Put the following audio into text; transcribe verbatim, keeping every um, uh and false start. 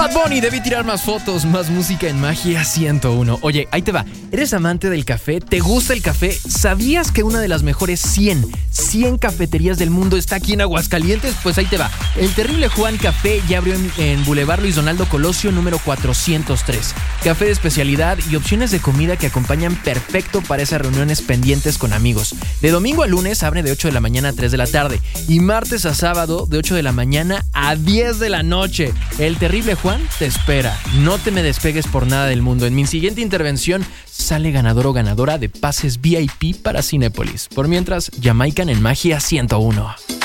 Bad Bunny, debí tirar más fotos, más música en Magia ciento uno. Oye, ahí te va. ¿Eres amante del café? ¿Te gusta el café? ¿Sabías que una de las mejores cien, cien cafeterías del mundo está aquí en Aguascalientes? Pues ahí te va. El Terrible Juan Café ya abrió en, en Boulevard Luis Donaldo Colosio número cuatrocientos tres. Café de especialidad y opciones de comida que acompañan perfecto para esas reuniones pendientes con amigos. De domingo a lunes abre de ocho de la mañana a tres de la tarde y martes a sábado de ocho de la mañana a diez de la noche. El Terrible Juan te espera. No te me despegues por nada del mundo. En mi siguiente intervención sale ganador o ganadora de pases V I P para Cinépolis. Por mientras, Jamaican en Magia ciento uno.